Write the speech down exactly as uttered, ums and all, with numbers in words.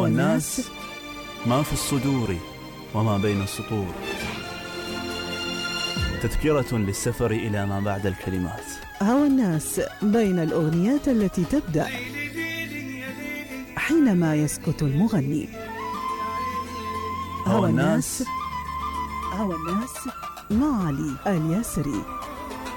هوى الناس ما في الصدور وما بين السطور، تذكرة للسفر إلى ما بعد الكلمات. هوى الناس بين الأغنيات التي تبدأ حينما يسكت المغني. هوى الناس هوى الناس مع علي الياسري.